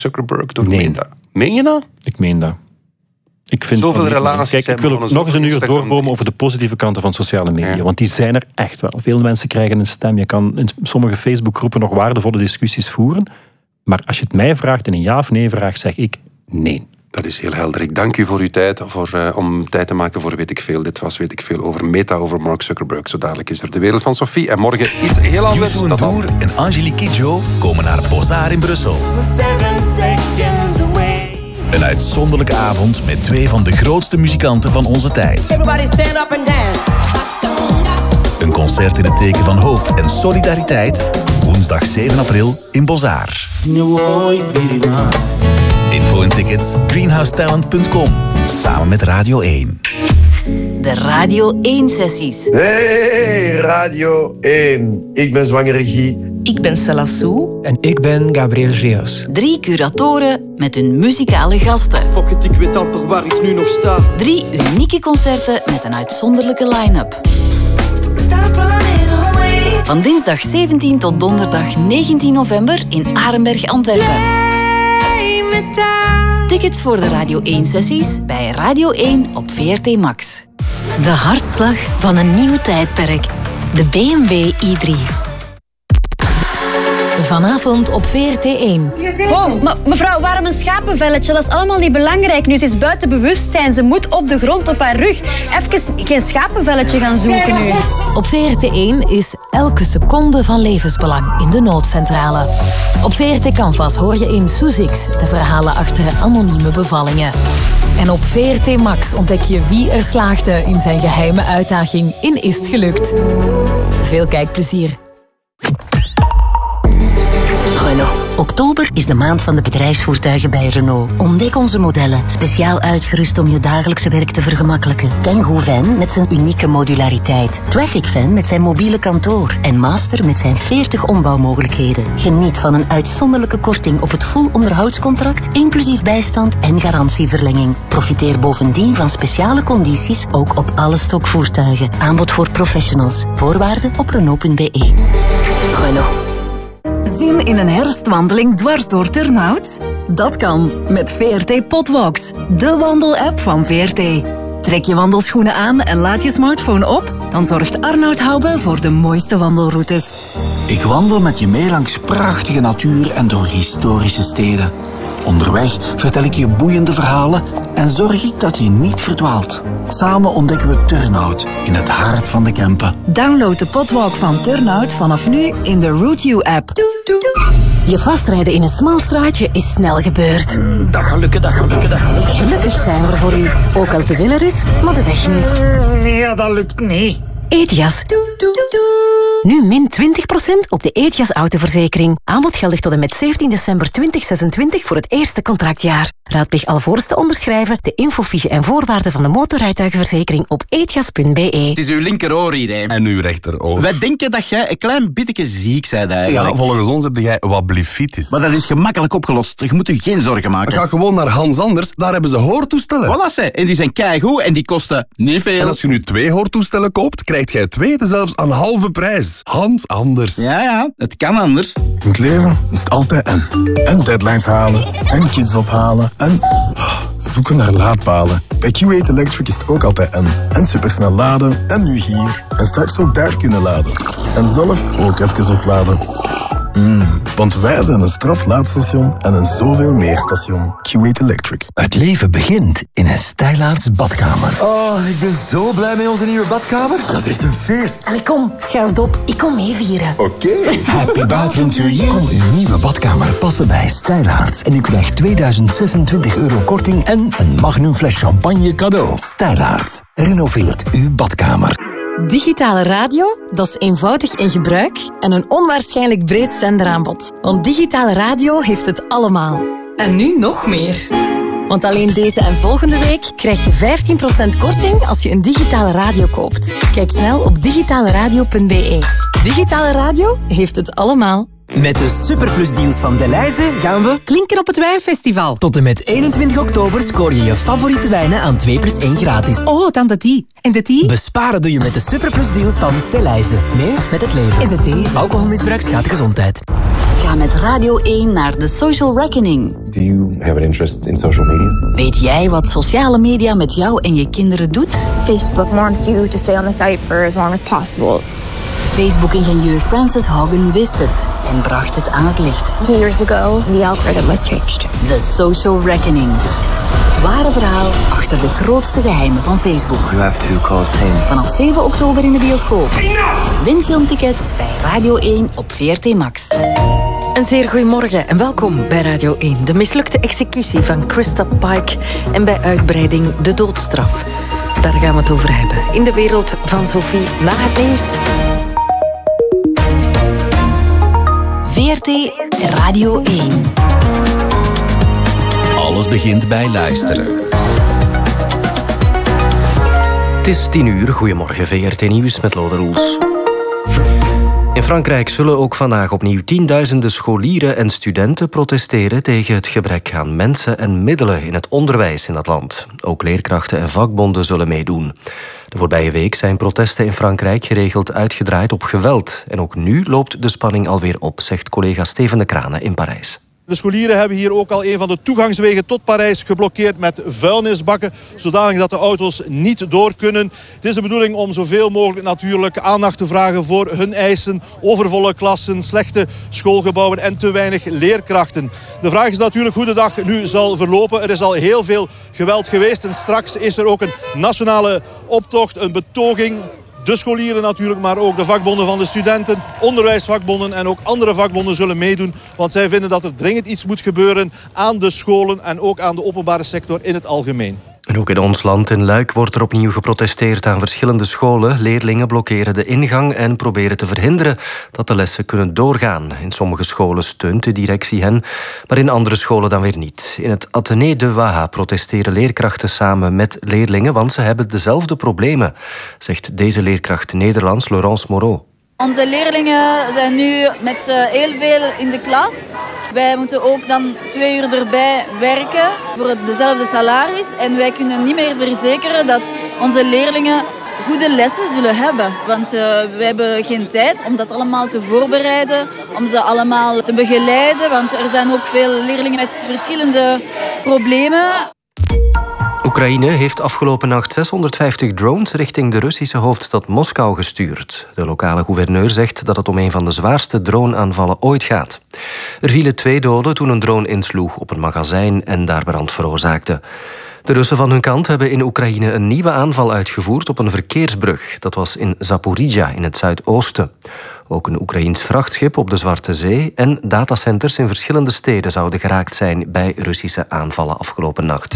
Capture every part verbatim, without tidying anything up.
Zuckerberg door nee. Meta. Meen je dat? Ik meen dat. Ik vind Zoveel van, relaties kijk, zijn ik wil ook nog eens een uur doorbomen over de positieve kanten van sociale media. Ja. Want die zijn er echt wel. Veel mensen krijgen een stem. Je kan in sommige Facebookgroepen nog waardevolle discussies voeren. Maar als je het mij vraagt en een ja of nee vraagt, zeg ik nee. Dat is heel helder. Ik dank u voor uw tijd, voor, uh, om tijd te maken voor Weet ik Veel. Dit was Weet ik Veel over Meta, over Mark Zuckerberg. Zo dadelijk is er de wereld van Sophie. En morgen iets heel anders. Youssou N'Dour en Angelique Kidjo komen naar Bozar in Brussel. Een uitzonderlijke avond met twee van de grootste muzikanten van onze tijd. Een concert in het teken van hoop en solidariteit. Woensdag zeven april in Bozar. Info en tickets greenhouse talent punt com. Samen met Radio één. De Radio één-sessies. Hey, Radio één. Ik ben zwangere Guy. Ik ben Stella Sou. En ik ben Gabriel Rios. Drie curatoren met hun muzikale gasten. Fuck it, ik weet amper waar ik nu nog sta. Drie unieke concerten met een uitzonderlijke line-up. Van dinsdag zeventien tot donderdag negentien november in Arenberg, Antwerpen. Tickets voor de Radio één-sessies bij Radio één op V R T Max. De hartslag van een nieuw tijdperk. De B M W i drie. Vanavond op V R T één. Oh, maar mevrouw, waarom een schapenvelletje? Dat is allemaal niet belangrijk nu. Ze is buiten bewustzijn. Ze moet op de grond op haar rug. Even geen schapenvelletje gaan zoeken nu. Op V R T één is elke seconde van levensbelang in de noodcentrale. Op V R T Canvas hoor je in Soezix de verhalen achter anonieme bevallingen. En op V R T Max ontdek je wie er slaagde in zijn geheime uitdaging in Is het gelukt. Veel kijkplezier. Renault. Oktober is de maand van de bedrijfsvoertuigen bij Renault. Ontdek onze modellen, speciaal uitgerust om je dagelijkse werk te vergemakkelijken. Kangoo Van met zijn unieke modulariteit. Traffic Van met zijn mobiele kantoor. En Master met zijn veertig ombouwmogelijkheden. Geniet van een uitzonderlijke korting op het full onderhoudscontract, inclusief bijstand en garantieverlenging. Profiteer bovendien van speciale condities, ook op alle stokvoertuigen. Aanbod voor professionals. Voorwaarden op Renault punt B E. Renault. Zin in een herfstwandeling dwars door Turnhout? Dat kan met V R T Potwalks, de wandelapp van V R T. Trek je wandelschoenen aan en laat je smartphone op, dan zorgt Arnoud Hoube voor de mooiste wandelroutes. Ik wandel met je mee langs prachtige natuur en door historische steden. Onderweg vertel ik je boeiende verhalen en zorg ik dat je niet verdwaalt. Samen ontdekken we Turnhout in het hart van de Kempen. Download de Potwalk van Turnhout vanaf nu in de Route You app. Je vastrijden in een smal straatje is snel gebeurd. Dat gaat lukken, dat gaat lukken, dat gaat lukken. Gelukkig zijn we er voor u. Ook als de wil er is, maar de weg niet. Nee, dat lukt niet. Etias. Nu min twintig procent op de Etias autoverzekering. Aanbod geldig tot en met zeventien december tweeduizend zesentwintig voor het eerste contractjaar. Raadpleeg alvorens te onderschrijven de infofiche en voorwaarden van de motorrijtuigenverzekering op etias punt b e. Het is uw linkeroor hier, hè. En uw rechteroor. Wij denken dat jij een klein beetje ziek bent eigenlijk. Ja, volgens ons heb jij wat blefitis. Maar dat is gemakkelijk opgelost. Je moet je geen zorgen maken. Ga gewoon naar Hans Anders, daar hebben ze hoortoestellen. Voilà, ze. En die zijn keigoed en die kosten niet veel. En als je nu twee hoortoestellen koopt, krijg jij twee zelfs aan halve prijs. Hans Anders. Ja, ja, het kan anders. In het leven is het altijd en. En deadlines halen, en kids ophalen, en zoeken naar laadpalen. Bij Q eight Electric is het ook altijd en. En supersnel laden, en nu hier. En straks ook daar kunnen laden. En zelf ook even opladen. Mm, want wij zijn een straflaadstation en een zoveel meer station. Q eight Electric. Het leven begint in een Stijlaarts badkamer. Oh, ik ben zo blij met onze nieuwe badkamer. Dat is echt een feest. Allee, kom, schuif op. Ik kom meevieren. Oké. Okay. Happy bathroom to you. Kom uw nieuwe badkamer passen bij Stijlaarts. En u krijgt tweeduizend zesentwintig euro korting en een magnum fles champagne cadeau. Stijlaarts. Renoveert uw badkamer. Digitale radio, dat is eenvoudig in gebruik en een onwaarschijnlijk breed zenderaanbod. Want digitale radio heeft het allemaal. En nu nog meer. Want alleen deze en volgende week krijg je vijftien procent korting als je een digitale radio koopt. Kijk snel op digitale radio punt b e. Digitale radio heeft het allemaal. Met de superplusdeals van Delhaize gaan we klinken op het wijnfestival. Tot en met eenentwintig oktober scoor je je favoriete wijnen aan twee plus één gratis. Oh, dan de die. En de die? Besparen doe je met de superplusdeals van Delhaize. Mee met het leven. En de deze. Alcoholmisbruik schaadt de gezondheid. Ga met Radio één naar de Social Reckoning. Do you have an interest in social media? Weet jij wat sociale media met jou en je kinderen doet? Facebook wants you to stay on the site for as long as possible. Facebook-ingenieur Frances Haugen wist het en bracht het aan het licht. Two years ago, the algorithm was changed. The Social Reckoning. Het ware verhaal achter de grootste geheimen van Facebook. You have to cause pain. Vanaf zeven oktober in de bioscoop. Win filmtickets bij Radio één op V R T Max. Een zeer goedemorgen en welkom bij Radio één. De mislukte executie van Krista Pike en bij uitbreiding de doodstraf. Daar gaan we het over hebben. In de wereld van Sophie na het nieuws. V R T Radio één. Alles begint bij luisteren. Het is tien uur. Goedemorgen, V R T Nieuws met Lode Roels. In Frankrijk zullen ook vandaag opnieuw tienduizenden scholieren en studenten protesteren tegen het gebrek aan mensen en middelen in het onderwijs in dat land. Ook leerkrachten en vakbonden zullen meedoen. De voorbije week zijn protesten in Frankrijk geregeld uitgedraaid op geweld. En ook nu loopt de spanning alweer op, zegt collega Steven de Kranen in Parijs. De scholieren hebben hier ook al een van de toegangswegen tot Parijs geblokkeerd met vuilnisbakken, zodanig dat de auto's niet door kunnen. Het is de bedoeling om zoveel mogelijk natuurlijk aandacht te vragen voor hun eisen, overvolle klassen, slechte schoolgebouwen en te weinig leerkrachten. De vraag is natuurlijk hoe de dag nu zal verlopen. Er is al heel veel geweld geweest en straks is er ook een nationale optocht, een betoging. De scholieren natuurlijk, maar ook de vakbonden van de studenten, onderwijsvakbonden en ook andere vakbonden zullen meedoen. Want zij vinden dat er dringend iets moet gebeuren aan de scholen en ook aan de openbare sector in het algemeen. En ook in ons land, in Luik, wordt er opnieuw geprotesteerd aan verschillende scholen. Leerlingen blokkeren de ingang en proberen te verhinderen dat de lessen kunnen doorgaan. In sommige scholen steunt de directie hen, maar in andere scholen dan weer niet. In het Athénée de Waha protesteren leerkrachten samen met leerlingen, want ze hebben dezelfde problemen, zegt deze leerkracht Nederlands, Laurence Moreau. Onze leerlingen zijn nu met heel veel in de klas. Wij moeten ook dan twee uur erbij werken voor dezelfde salaris. En wij kunnen niet meer verzekeren dat onze leerlingen goede lessen zullen hebben. Want uh, wij hebben geen tijd om dat allemaal te voorbereiden, om ze allemaal te begeleiden. Want er zijn ook veel leerlingen met verschillende problemen. Oekraïne heeft afgelopen nacht zeshonderdvijftig drones richting de Russische hoofdstad Moskou gestuurd. De lokale gouverneur zegt dat het om een van de zwaarste droneaanvallen ooit gaat. Er vielen twee doden toen een drone insloeg op een magazijn en daar brand veroorzaakte. De Russen van hun kant hebben in Oekraïne een nieuwe aanval uitgevoerd op een verkeersbrug. Dat was in Zaporizhia in het zuidoosten. Ook een Oekraïens vrachtschip op de Zwarte Zee en datacenters in verschillende steden zouden geraakt zijn bij Russische aanvallen afgelopen nacht.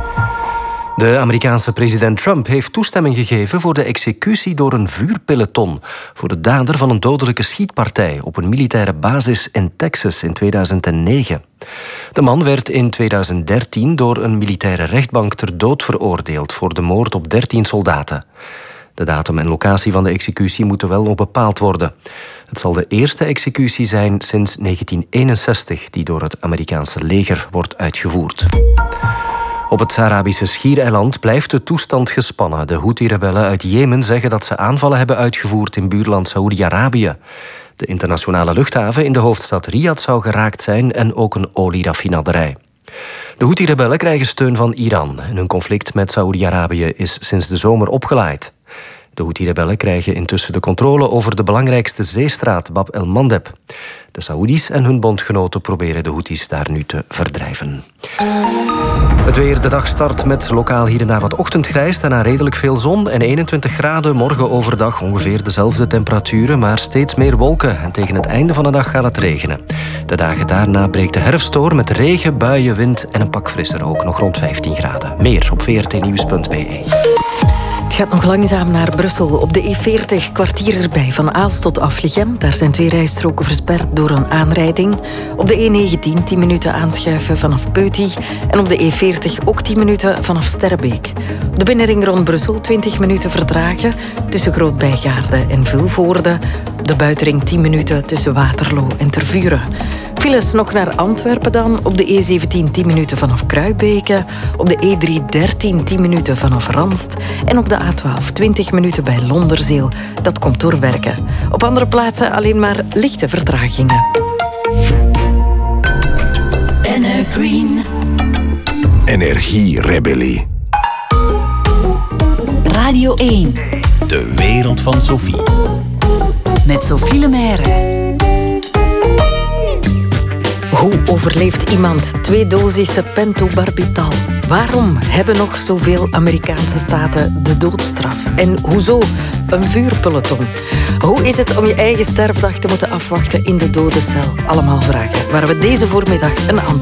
De Amerikaanse president Trump heeft toestemming gegeven voor de executie door een vuurpeloton voor de dader van een dodelijke schietpartij op een militaire basis in Texas in tweeduizend negen. De man werd in tweeduizend dertien door een militaire rechtbank ter dood veroordeeld voor de moord op dertien soldaten. De datum en locatie van de executie moeten wel nog bepaald worden. Het zal de eerste executie zijn sinds negentien eenenzestig die door het Amerikaanse leger wordt uitgevoerd. Op het Arabische Schiereiland blijft de toestand gespannen. De Houthi-rebellen uit Jemen zeggen dat ze aanvallen hebben uitgevoerd in buurland Saoedi-Arabië. De internationale luchthaven in de hoofdstad Riyadh zou geraakt zijn en ook een olieraffinaderij. De Houthi-rebellen krijgen steun van Iran en hun conflict met Saoedi-Arabië is sinds de zomer opgeleid. De Houthi-rebellen krijgen intussen de controle over de belangrijkste zeestraat Bab el-Mandeb. De Saoedi's en hun bondgenoten proberen de Houthis daar nu te verdrijven. Het weer, de dag start met lokaal hier en daar wat ochtendgrijs, daarna redelijk veel zon en eenentwintig graden. Morgen overdag ongeveer dezelfde temperaturen, maar steeds meer wolken. En tegen het einde van de dag gaat het regenen. De dagen daarna breekt de herfst door met regen, buien, wind en een pak frisser, ook nog rond vijftien graden. Meer op v r t nieuws punt b e. Het gaat nog langzaam naar Brussel. Op de E veertig kwartier erbij van Aalst tot Aflichem. Daar zijn twee rijstroken versperd door een aanrijding. Op de E negentien tien minuten aanschuiven vanaf Peuty. En op de E veertig ook tien minuten vanaf Sterrebeek. Op de binnenring rond Brussel twintig minuten vertragen tussen Groot-Bijgaarde en Vilvoorde. De buitenring tien minuten tussen Waterloo en Tervuren. Files nog naar Antwerpen dan. Op de E zeventien tien minuten vanaf Kruibeke. Op de E drie dertien tien minuten vanaf Ranst. En op de A twaalf twintig minuten bij Londerzeel. Dat komt door werken. Op andere plaatsen alleen maar lichte vertragingen. Green. Energierebellie. Radio één. De wereld van Sophie. Met Sophie Lemaire. Hoe overleeft iemand twee dosissen pentobarbital? Waarom hebben nog zoveel Amerikaanse staten de doodstraf? En hoezo een vuurpeloton? Hoe is het om je eigen sterfdag te moeten afwachten in de dodencel? Allemaal vragen waar we deze voormiddag een antwoord